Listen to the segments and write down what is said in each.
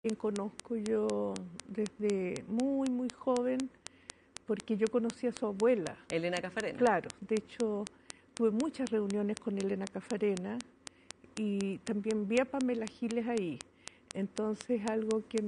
quien conozco yo desde muy, muy joven, porque yo conocí a su abuela. Elena Caffarena. Claro, de hecho, tuve muchas reuniones con Elena Caffarena y también vi a Pamela Giles ahí. Entonces, algo que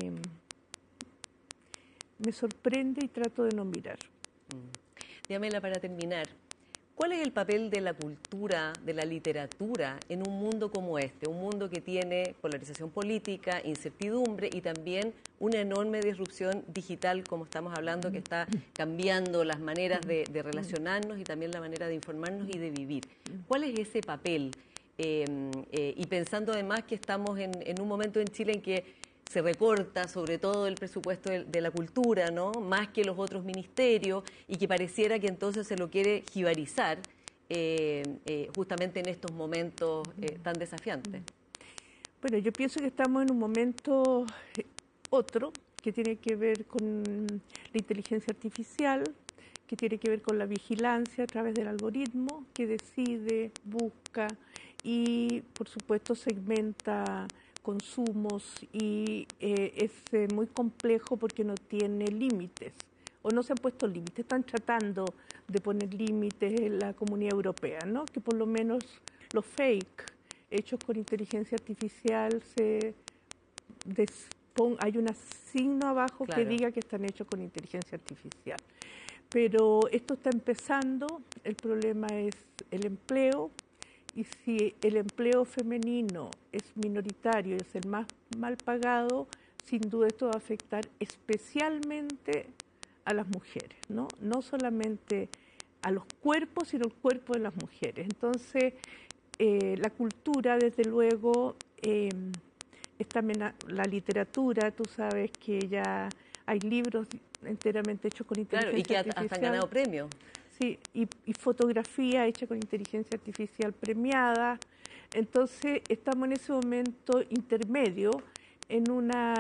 me sorprende y trato de no mirar. Diamela, para terminar, ¿cuál es el papel de la cultura, de la literatura en un mundo como este? Un mundo que tiene polarización política, incertidumbre y también una enorme disrupción digital, como estamos hablando, que está cambiando las maneras de relacionarnos y también la manera de informarnos y de vivir. ¿Cuál es ese papel? Y pensando además que estamos en un momento en Chile en que se recorta sobre todo el presupuesto de la cultura, ¿no? Más que los otros ministerios, y que pareciera que entonces se lo quiere jibarizar justamente en estos momentos tan desafiantes. Bueno, yo pienso que estamos en un momento otro que tiene que ver con la inteligencia artificial, que tiene que ver con la vigilancia a través del algoritmo que decide, busca y por supuesto segmenta consumos y es muy complejo porque no tiene límites o no se han puesto límites, están tratando de poner límites en la Comunidad Europea, ¿no? Que por lo menos los fake hechos con inteligencia artificial hay un signo abajo que diga que están hechos con inteligencia artificial. Pero esto está empezando, el problema es el empleo, y si el empleo femenino es minoritario y es el más mal pagado, sin duda esto va a afectar especialmente a las mujeres, ¿no? No solamente a los cuerpos, sino el cuerpo de las mujeres. Entonces, la cultura, desde luego, la literatura, tú sabes que ya hay libros enteramente hechos con inteligencia artificial. Claro, y que hasta han ganado premios. Sí, y fotografía hecha con inteligencia artificial premiada. Entonces, estamos en ese momento intermedio en una